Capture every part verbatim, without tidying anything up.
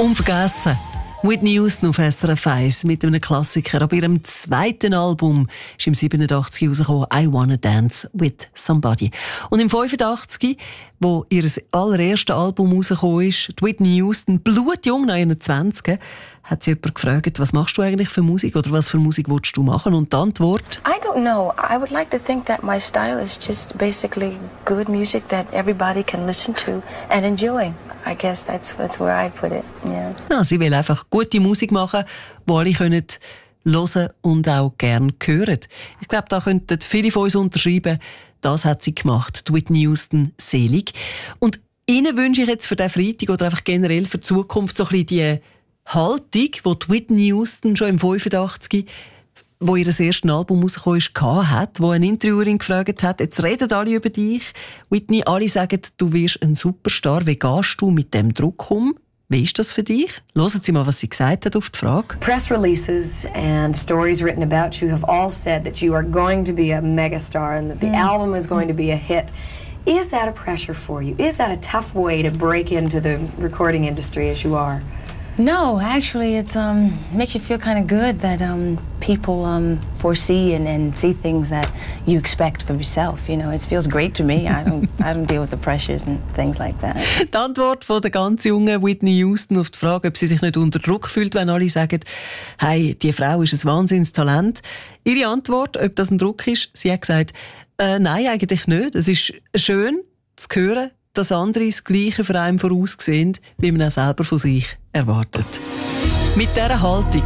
Unvergessen. Whitney Houston auf S R F eins mit einem Klassiker. Ab ihrem zweiten Album ist im siebenundachtzig rausgekommen «I Wanna Dance with Somebody». Und im fünfundachtzig, wo ihr allererstes Album rausgekommen ist, die Whitney Houston, blutjung, nach einundzwanzig, hat sie jemand gefragt, was machst du eigentlich für Musik oder was für Musik willst du machen? Und die Antwort? I don't know. I would like to think that my style is just basically good music that everybody can listen to and enjoy. I guess that's, that's where I put it. Yeah. Ja, sie will einfach gute Musik machen, die alle können hören und auch gerne hören. Ich glaube, da könnten viele von uns unterschreiben, das hat sie gemacht, die Whitney Houston selig. Und Ihnen wünsche ich jetzt für diesen Freitag oder einfach generell für die Zukunft so ein bisschen die Haltung, die die Whitney Houston schon im fünfundachtzig, wo ihr erstes Album rausgekommen ist, hat, wo eine Interviewerin gefragt hat, jetzt reden alle über dich. Whitney, alle sagen, du wirst ein Superstar. Wie gehst du mit dem Druck um? Wie ist das für dich? Hören Sie mal, was sie gesagt hat auf die Frage. Press releases and stories written about you have all said that you are going to be a megastar and that the mm. album is going to be a hit. Is that a pressure for you? Is that a tough way to break into the recording industry as you are? No, actually, it's um makes you feel kind of good that um people um foresee and, and see things that you expect from yourself. You know, it feels great to me. I don't I don't deal with the pressures and things like that. Die Antwort von der ganz jungen Whitney Houston auf die Frage, ob sie sich nicht unter Druck fühlt, wenn alle sagen, hey, die Frau ist ein Wahnsinnstalent. Ihre Antwort, ob das ein Druck ist, sie hat gesagt, äh, nein, eigentlich nicht. Es ist schön zu hören, dass andere das Gleiche für einen voraussehen, wie man auch selber von sich erwartet. Mit dieser Haltung,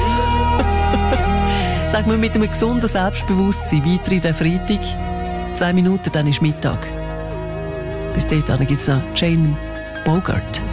sagen wir mit einem gesunden Selbstbewusstsein, weiter in den Freitag. Zwei Minuten, dann ist Mittag. Bis dahin gibt es noch Jane Bogart.